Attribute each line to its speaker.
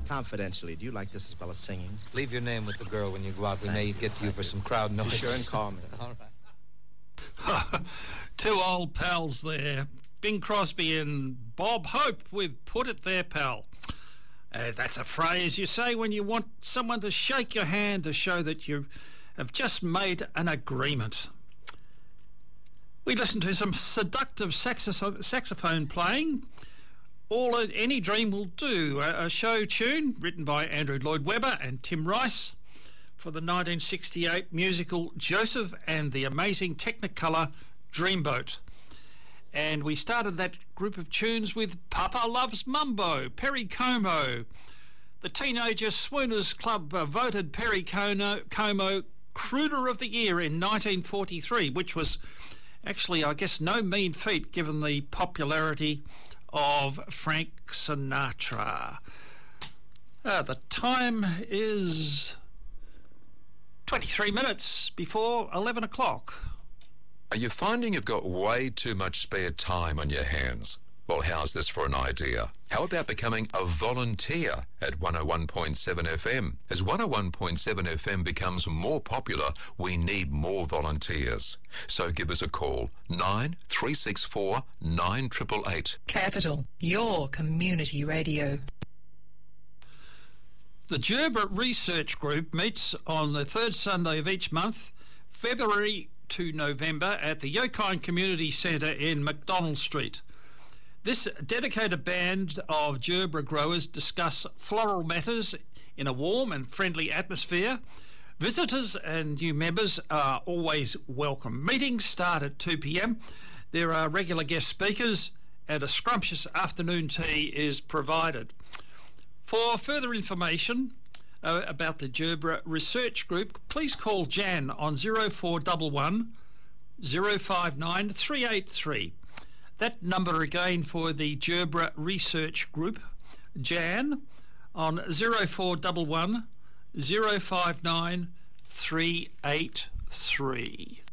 Speaker 1: Confidentially, do you like this as well as singing?
Speaker 2: Leave your name with the girl when you go out. We may get to you for some crowd noise.
Speaker 1: Be sure and call me.
Speaker 2: All right.
Speaker 3: Two old pals there, Bing Crosby and Bob Hope with Put It There, Pal. That's a phrase you say when you want someone to shake your hand to show that you have just made an agreement. We listened to some seductive saxophone playing. Any Dream Will Do, a show tune written by Andrew Lloyd Webber and Tim Rice for the 1968 musical Joseph and the Amazing Technicolor Dreamboat. And we started that group of tunes with Papa Loves Mumbo, Perry Como. The Teenager Swooners Club voted Perry Como Crooner of the Year in 1943, which was actually, I guess, no mean feat given the popularity of Frank Sinatra. The time is 23 minutes before 11 o'clock.
Speaker 4: Are you finding you've got way too much spare time on your hands? Well, how's this for an idea? How about becoming a volunteer at 101.7 FM? As 101.7 FM becomes more popular, we need more volunteers. So give us a call, 9364 9888.
Speaker 5: Capital, your community radio.
Speaker 3: The Gerbera Research Group meets on the third Sunday of each month, February to November, at the Yokine Community Centre in McDonald Street. This dedicated band of gerbera growers discuss floral matters in a warm and friendly atmosphere. Visitors and new members are always welcome. Meetings start at 2 p.m. There are regular guest speakers and a scrumptious afternoon tea is provided. For further information about the Gerbera Research Group, please call Jan on 0411 059 383. That number again for the Gerbera Research Group, Jan, on 0411 059 383.